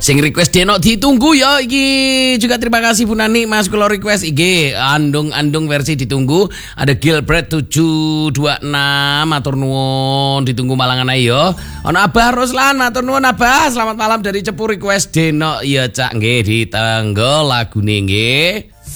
Sing request Denok ditunggu ya iki. Juga terima kasih Bu Nani Mas kula request iki andung versi ditunggu. Ada Gilbert 726 matur nuwun ditunggu Malangan ayo. Ono Abah Ruslan matur nuwun Abah. Selamat malam dari Cepu request Denok ya Cak nggih ditenggo lagune nggih.